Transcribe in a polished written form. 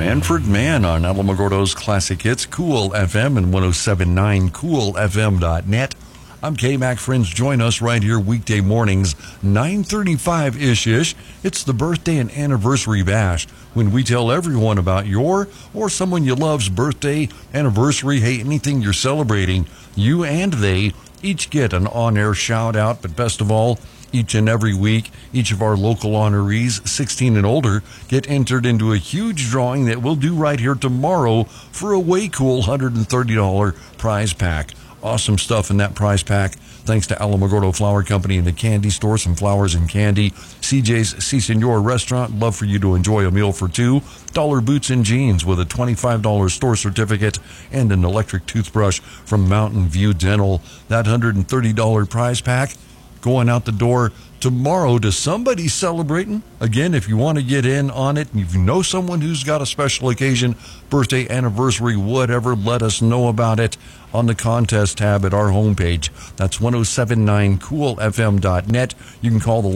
Manfred Mann on Alamogordo's Classic Hits, Cool FM and 107.9 CoolFM.net. I'm K-Mac. Friends, join us right here weekday mornings, 9:35-ish. It's the birthday and anniversary bash when we tell everyone about your or someone you love's birthday, anniversary, hey, anything you're celebrating. You and they each get an on-air shout-out, but best of all, each and every week, each of our local honorees, 16 and older, get entered into a huge drawing that we'll do right here tomorrow for a way cool $130 prize pack. Awesome stuff in that prize pack. Thanks to Alamogordo Flower Company and the Candy Store, some flowers and candy. CJ's Si Senor Restaurant, love for you to enjoy a meal for two. Dollar Boots and Jeans with a $25 store certificate and an electric toothbrush from Mountain View Dental. That $130 prize pack going out the door tomorrow to somebody celebrating. Again, if you want to get in on it, and if you know someone who's got a special occasion, birthday, anniversary, whatever, let us know about it on the contest tab at our homepage. That's 1079coolfm.net. You can call the